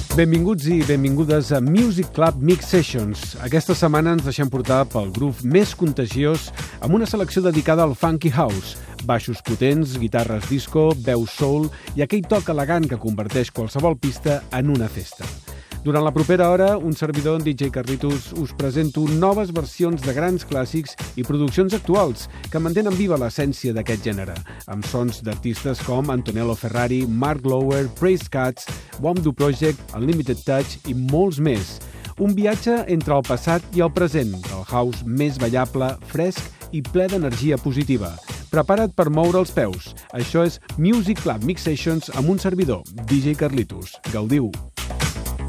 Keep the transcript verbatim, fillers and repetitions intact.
Benvinguts i benvingudes a Music Club Mix Sessions. Aquesta setmana ens deixem portar pel groove més contagiós amb una selecció dedicada al funky house, baixos potents, guitarres disco, veu soul i aquell toc elegant que converteix qualsevol pista en una festa. Durant la propera hora, un servidor, en D J Carlitos, us presento noves versions de grans clàssics i produccions actuals que mantenen viva l'essència d'aquest gènere, amb sons d'artistes com Antonello Ferrari, Mark Lower, Praise Cats, Womdu Project, Unlimited Touch i molts més. Un viatge entre el passat i el present, del house més ballable, fresc i ple d'energia positiva. Prepara't per moure els peus. Això és Music Club Mix Sessions amb un servidor, D J Carlitos. Gaudiu!